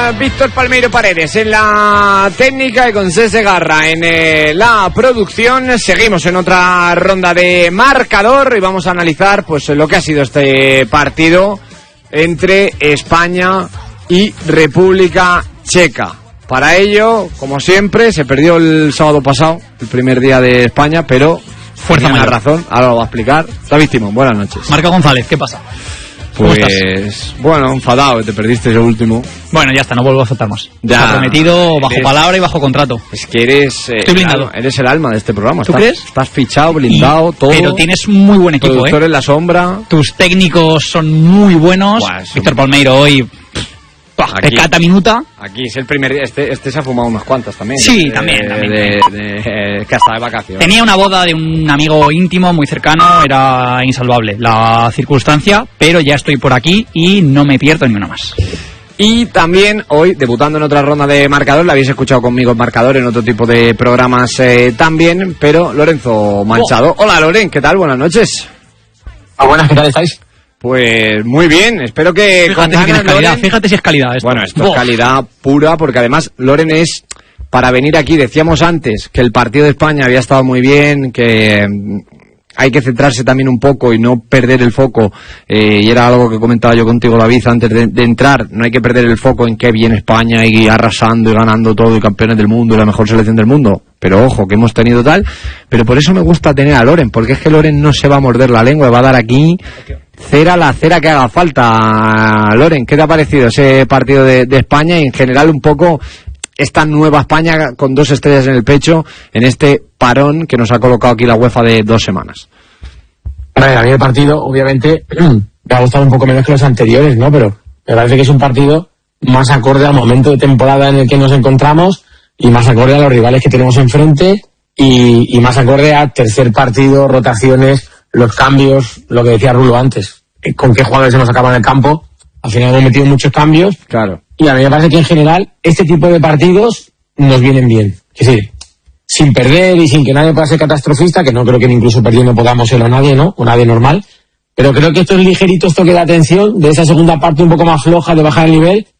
Víctor Palmeiro Paredes en la técnica y con César Garra en la producción. Seguimos en otra ronda de marcador y vamos a analizar pues lo que ha sido este partido entre España y República Checa. Para ello, como siempre, se perdió el sábado pasado, el primer día de España, pero fuerza tenía mayor. Razón, ahora lo va a explicar. David Timón, buenas noches. Marca González, ¿qué pasa? Pues, bueno, enfadado, te perdiste el último. Bueno, ya está, no vuelvo a aceptar más. Ya. Prometido bajo palabra y bajo contrato. Es que eres... Estoy blindado. Eres el alma de este programa. ¿Tú crees? Estás fichado, blindado, todo. Pero tienes un muy buen equipo, productor en la sombra. Tus técnicos son muy buenos. Buah, Víctor Palmeiro hoy... Aquí, Pecata minuta. Aquí es el primer día. Este se ha fumado unas cuantas también. Sí, también. Que hasta de vacaciones. Tenía una boda de un amigo íntimo muy cercano, era insalvable la circunstancia, pero ya estoy por aquí y no me pierdo ni una más. Y también hoy, debutando en otra ronda de marcador, la habéis escuchado conmigo en marcador en otro tipo de programas también, pero Lorenzo Manchado. Hola Loren, ¿qué tal? Buenas noches. Buenas, ¿qué tal estáis? Pues muy bien, espero que Fíjate con si ganas, tienes calidad, Loren... fíjate si es calidad esto. Bueno, esto es calidad pura, porque además Loren es, para venir aquí, decíamos antes que el partido de España había estado muy bien, que hay que centrarse también un poco y no perder el foco, y era algo que comentaba yo contigo, David, antes de entrar, no hay que perder el foco en qué bien España y arrasando y ganando todo y campeones del mundo y la mejor selección del mundo, pero ojo, que hemos tenido tal, pero por eso me gusta tener a Loren, porque es que Loren no se va a morder la lengua, va a dar aquí la cera que haga falta. Loren, ¿qué te ha parecido ese partido de España y en general un poco esta nueva España con 2 estrellas en el pecho en este parón que nos ha colocado aquí la UEFA de 2 semanas? A mí el partido, obviamente, me ha gustado un poco menos que los anteriores, ¿no? Pero me parece que es un partido más acorde al momento de temporada en el que nos encontramos y más acorde a los rivales que tenemos enfrente y más acorde a tercer partido, rotaciones, los cambios, lo que decía Rulo antes, con qué jugadores se nos acaban el campo. Al final hemos metido muchos cambios. Claro. Y a mí me parece que en general este tipo de partidos nos vienen bien. Es decir, sin perder y sin que nadie pueda ser catastrofista, que no creo que incluso perdiendo podamos serlo nadie, ¿no? O nadie normal. Pero creo que estos ligeritos toques de atención de esa segunda parte un poco más floja de bajar el nivel